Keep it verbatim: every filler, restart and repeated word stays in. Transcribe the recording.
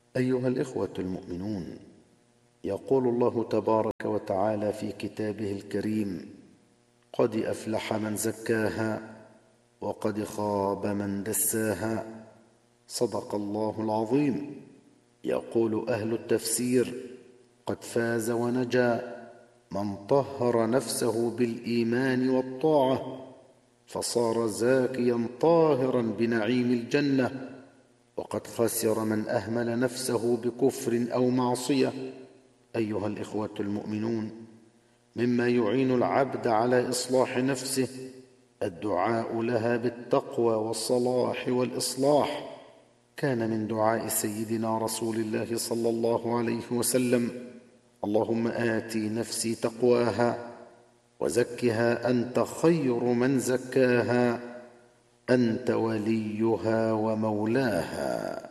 أيها الإخوة المؤمنون، يقول الله تبارك وتعالى في كتابه الكريم: قد أفلح من زكاها وقد خاب من دساها. صدق الله العظيم. يقول أهل التفسير: قد فاز ونجا من طهر نفسه بالإيمان والطاعة فصار زاكيا طاهرا بنعيم الجنة، وقد خسر من أهمل نفسه بكفر أو معصية. أيها الإخوة المؤمنون، مما يعين العبد على إصلاح نفسه الدعاء لها بالتقوى والصلاح والإصلاح. كان من دعاء سيدنا رسول الله صلى الله عليه وسلم: اللهم آتي نفسي تقواها وزكها أنت خير من زكاها، أنت وليها ومولاها.